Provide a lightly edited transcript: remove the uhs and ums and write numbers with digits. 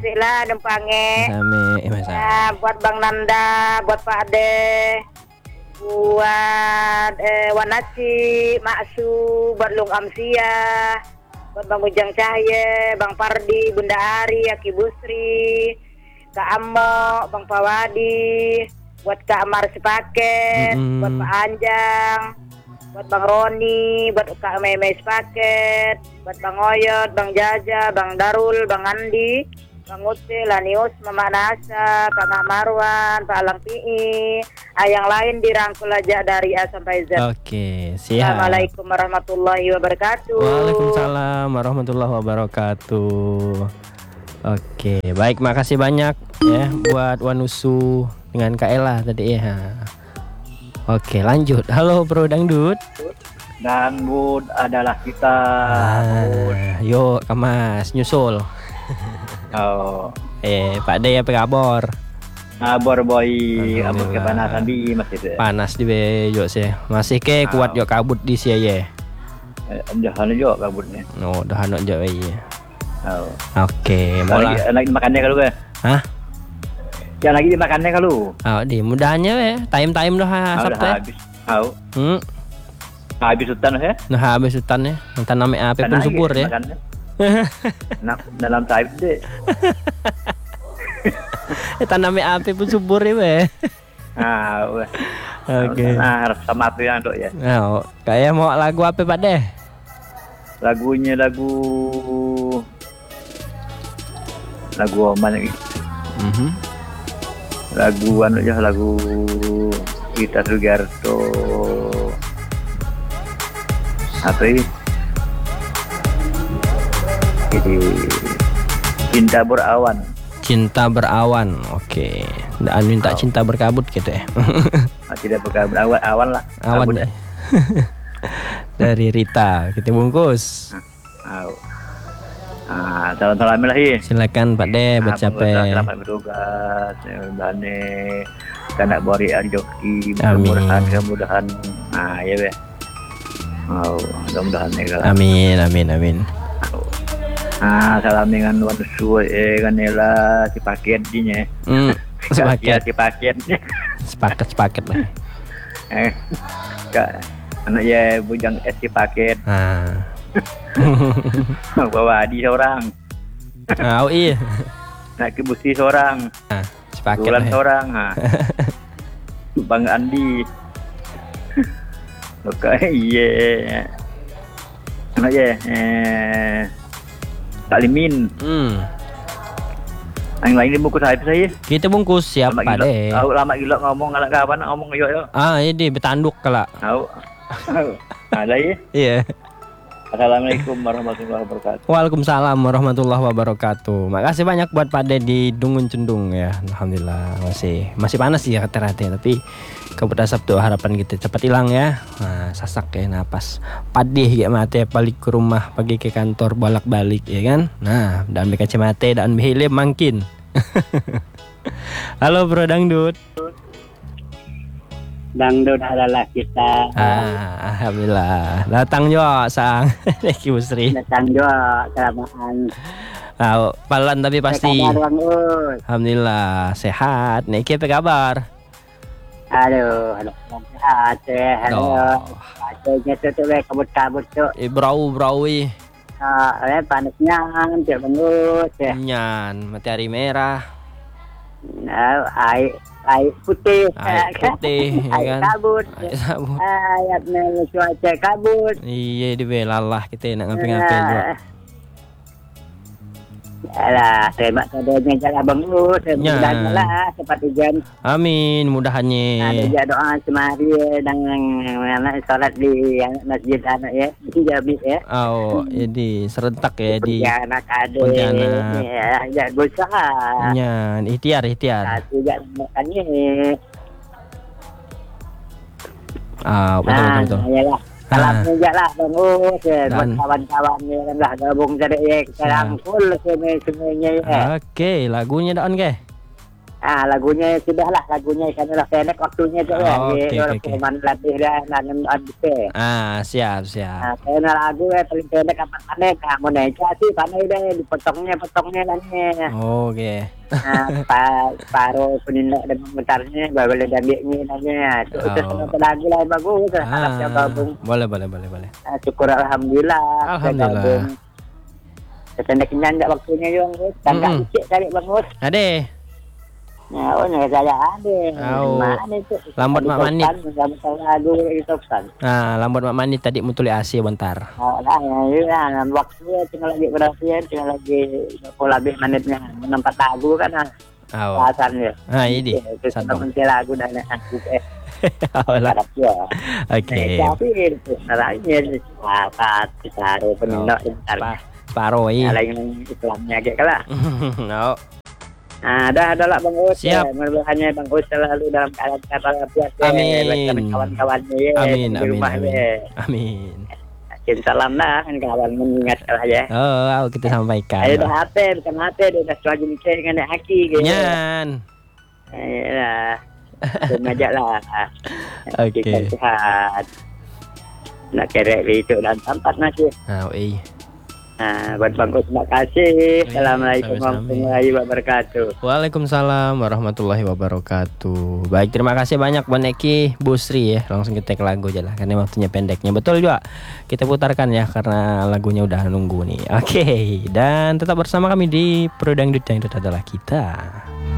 Sih lah dempange. Sami, Ya, buat Bang Nanda, buat Pak Ade, buat Wanaci, Maksu, buat Lung Amsia, buat Bang Ujang Cahye, Bang Pardi, Bunda Ari, Aki Busri, Kak Ammo, Bang Pawadi, buat Kak Amar Sepaket, buat Pak Anjang, buat Bang Roni, buat Kak Meme Sepaket, buat Bang Oyot, Bang Jaja, Bang Darul, Bang Andi, Bang Uti, Lanius, Mama Nasa, Kak Mak Marwan, Pak Alang PI, yang lain dirangkul aja dari A sampai Z. Oke, siap. Assalamualaikum warahmatullahi wabarakatuh. Waalaikumsalam warahmatullahi wabarakatuh. Oke, baik, makasih banyak ya buat Wanusu dengan Kak Ella tadi ya. Oke, lanjut. Halo Bro Dangdut. Dangdut adalah kita. Yuk, Kamas nyusul. Oh. Pak De apa kabar? Kabar boy, abut kepanasan di masih itu. Panas di bejo sih. Masih ke kuat yo kabut di sia ye. Jahan jo kabutnya. No, dah anak jo iya. Oh. Oke, mola. Lagi makannya kalau ke? Hah? Jangan lagi dimakannya kalau. Oh, di mudahnya ya. Time dah Sabtu. Habis. Tahu. Habis hutan ya? Nah, habis hutan ya. Tanam apa pun subur ya. Nah, dalam time deh. Tanam apa pun subur ya, be. Oke. Nah, sama apa yang dok ya? Nah, kayak mau lagu apa Pak De? Lagunya lagu mana lagi? Lagu lagu Gita Sugiarto. Apa ini? Jadi Cinta Berawan. Oke. Nggak minta cinta berkabut gitu ya. Tidak berkabut, awan lah. Awan ya. Dari Rita kita bungkus. Salam lah ya. Silakan Pak De baca selamat bertugas. Bane kanak bori arjoki mudah-mudahan. Ya be. Mudah-mudahan ya. Amin. Salam dengan Wanusu kanela si paket dinya. Sepaket. Si paket. Sepaket lah. Anak ya bujang es si paket. Bawa Adi seorang. Iya. Nak ke Busi seorang. Sepaket Bulan lah. seorang. Bang Andi. Oke, iya. Anak ya. Taklimin. Yang lain dibungkus habis saya. Kita bungkus siap Pak De. Lama gila ngomong ngalak kapan ngomong yo. Ini betanduk kala. Ada ya? Iya. Assalamualaikum warahmatullahi wabarakatuh. Waalaikumsalam warahmatullahi wabarakatuh. Makasih banyak buat Pak De di Dungun Cendung ya. Alhamdulillah masih panas sih ya hati-hati, tapi kabut asap tuh harapan kita cepat hilang ya. Sasak ya napas. Pak De kayak mati balik ke rumah, pergi ke kantor bolak-balik ya kan. Nah, dan kacamata dan helm makin. Halo Bro Dangdut. Dangdut adalah kita. Alhamdulillah. Datang juga sang Neki Busri. Datang juga kelamaan. Palan tapi pasti. Alhamdulillah sehat. Neki apa kabar? Aduh, sehat ya. Acehnya tuh kabut-kabut tuh. Brau. Panasnya tidak bagus ya. Nyan, matahari merah. Air putih, ya kan? Kabut. Cuaca kabut. Iya di belalah kita nak ngapain juga. Alah, terima kasih jalan bagus. Mudah-mudahan lah cepat hujan. Amin, mudahannya. Ada doa semari dengan salat di masjid anak ya, di Jambi ya. Jadi serentak ya di anak ada. Ya, berusaha. Nyan, ikhtiar. Tidak makannya. Betul. Iyalah. Salam juga lah bagus ya, buat kawan-kawannya kan lah gabung jadi ya kita rangkul semuanya ya. Oke, lagunya daun ke? Lagunya sudahlah, lagunya karena pendek waktunya tu ya. Okey. Orang latih dah nanam habis. Siap. Karena lagu paling pendek apa pandai kamu naika sih pandai deh potongnya lah ni. Oke. Paruh penindak dan memutarnya boleh ambilnya nanya. Itu lagu lah bagus. Harapnya gabung. Boleh. Syukur alhamdulillah. Pendek nyanyi waktunya yang tangga sikit cari bagus. Ade. Saya ada. Mana itu? Lambat Mak Manit. Lagu itu kan. Lambat Mak Manit tadi mutuli AC bentar. Waktu tinggal lagi berhasil, tinggal lagi lebih menitnya menempat lagu kan. Pasannya. Ini. Satu mencari lagu dan aku Oke. Tapi itu salahnya apa taruh penindak bentar. Paroi. Lain Islamnya kayak kalah. No. Dah lah Bang Us. Siap. Mudah-mudahan Bang Us selalu dalam keadaan sehat. Amin. Kawan-kawannya. Amin. Salam dah kawan mengingatkan aja. Kita sampaikan. Dah hati bukan hati dah selagi mikir dengan haki gitu. Nyan. Ayolah. Semajaklah. Okey. Sehat. Nak kerek itu dan tempat nasi. Buat Bang Us, terima kasih. Assalamualaikum warahmatullahi wabarakatuh. Waalaikumsalam warahmatullahi wabarakatuh. Baik, terima kasih banyak Bang Eki, Bu Sri ya. Langsung kita ke lagu aja lah karena waktunya pendeknya. Betul juga. Kita putarkan ya karena lagunya udah nunggu nih. Oke, dan tetap bersama kami di Pro Dangdut, Dangdut adalah kita.